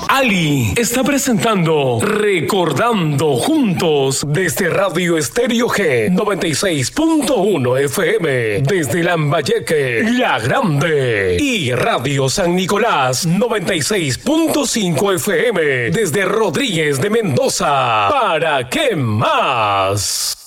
Ali está presentando Recordando Juntos desde Radio Estéreo G 96.1 FM desde Lambayeque, La Grande, y Radio San Nicolás 96.5 FM desde Rodríguez de Mendoza. ¿Para qué más?